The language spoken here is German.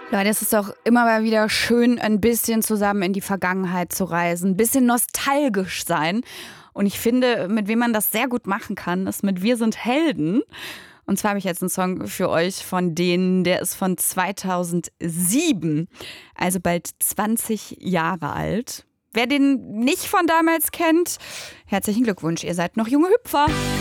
Leute, es ist doch immer mal wieder schön, ein bisschen zusammen in die Vergangenheit zu reisen, ein bisschen nostalgisch sein. Und ich finde, mit wem man das sehr gut machen kann, ist mit Wir sind Helden. Und zwar habe ich jetzt einen Song für euch von denen, der ist von 2007, also bald 20 Jahre alt. Wer den nicht von damals kennt, herzlichen Glückwunsch, ihr seid noch junge Hüpfer.